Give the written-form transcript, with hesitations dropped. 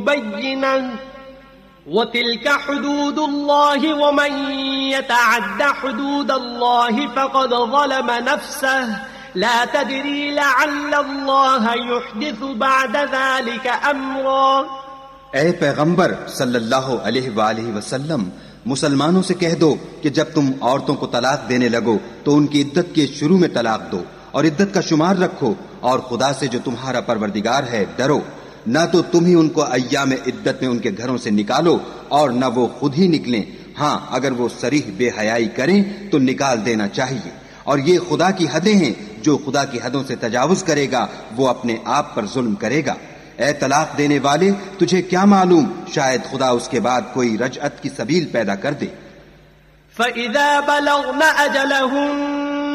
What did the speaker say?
बय्यिनन वतिल्क हुदूदुल्लाहि वमन यतअद्द हुदूदल्लाहि फक़द ज़लम नफ्सह ला तदरी लअल्लल्लाह युहदिसु बअद ज़ालिक अम्रा। ऐ पैगंबर सल्लल्लाहु अलैहि वसल्लम, मुसलमानों से कह दो कि जब तुम औरतों को तलाक देने लगो तो उनकी इद्दत के शुरू में तलाक दो और इद्दत का शुमार रखो, और खुदा से जो तुम्हारा परवरदिगार है डरो। न तो तुम ही उनको अय्याम इद्दत में उनके घरों से निकालो और न वो खुद ही निकलें। हाँ, अगर वो सरीह बेहयाई करें तो निकाल देना चाहिए, और ये खुदा की हदें हैं। जो खुदा की हदों से तजावुज करेगा वो अपने आप पर जुल्म करेगा। ऐ तलाक देने वाले, तुझे क्या मालूम, शायद खुदा उसके बाद कोई रजअत की सबील पैदा कर दे। फ़इज़ा बलग़्न अजलहुन